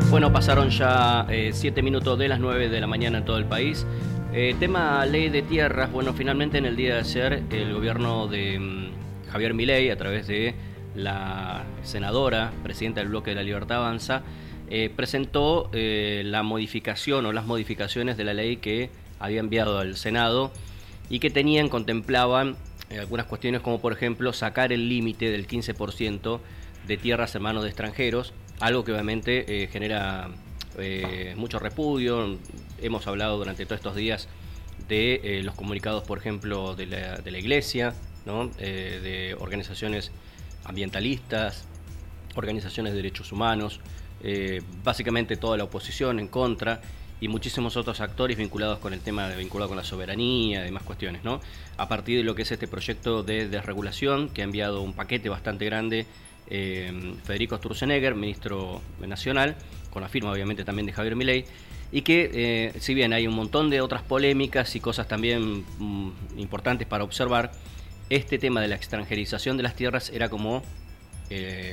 Bueno, pasaron ya 7 minutos de las 9 de la mañana en todo el país. Tema ley de tierras. Bueno, finalmente en el día de ayer el gobierno de Javier Milei, a través de la senadora, presidenta del Bloque de la Libertad Avanza, presentó la modificación o las modificaciones de la ley que había enviado al Senado y que contemplaban algunas cuestiones como, por ejemplo, sacar el límite del 15% de tierras en manos de extranjeros, algo que obviamente genera mucho repudio. Hemos hablado durante todos estos días de los comunicados, por ejemplo, de la Iglesia, ¿no? De organizaciones ambientalistas, organizaciones de derechos humanos, básicamente toda la oposición en contra, y muchísimos otros actores vinculados con el tema vinculado con la soberanía y demás cuestiones, ¿no? A partir de lo que es este proyecto de desregulación, que ha enviado un paquete bastante grande Federico Sturzenegger, ministro nacional, con la firma obviamente también de Javier Milei, y que si bien hay un montón de otras polémicas y cosas también importantes para observar, este tema de la extranjerización de las tierras era como